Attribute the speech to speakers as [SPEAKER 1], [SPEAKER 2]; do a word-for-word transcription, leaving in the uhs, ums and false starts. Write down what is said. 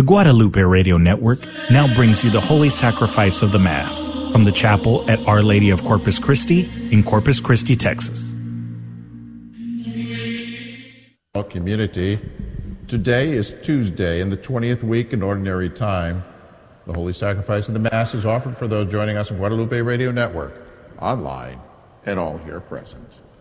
[SPEAKER 1] The Guadalupe Radio Network now brings you the Holy Sacrifice of the Mass from the chapel at Our Lady of Corpus Christi in Corpus Christi, Texas.
[SPEAKER 2] Community, today is Tuesday in the twentieth week in Ordinary Time. The Holy Sacrifice of the Mass is offered for those joining us on Guadalupe Radio Network, online, and all here present.